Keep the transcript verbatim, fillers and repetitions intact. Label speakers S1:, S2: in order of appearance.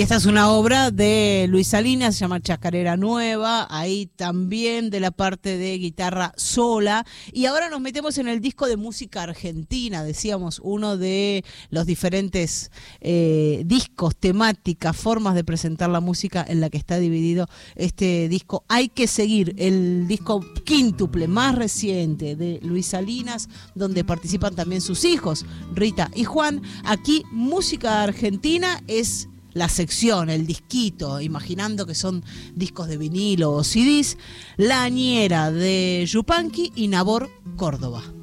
S1: Esta es una obra de Luis Salinas, se llama Chacarera Nueva, ahí también de la parte de guitarra sola. Y ahora nos metemos en el disco de música argentina, decíamos, uno de los diferentes eh, discos, temáticas, formas de presentar la música en la que está dividido este disco. Hay que seguir, el disco quíntuple más reciente de Luis Salinas, donde participan también sus hijos, Rita y Juan. Aquí música argentina es la sección, el disquito, imaginando que son discos de vinilo o C Ds, La Ñera de Yupanqui y Nabor Córdoba.